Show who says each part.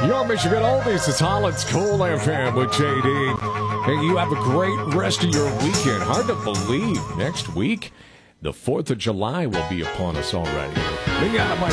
Speaker 1: Your Michigan Oldies is Holland's Cool FM with JD. Hey, you have a great rest of your weekend. Hard to believe next week, the 4th of July will be upon us already. Manana, my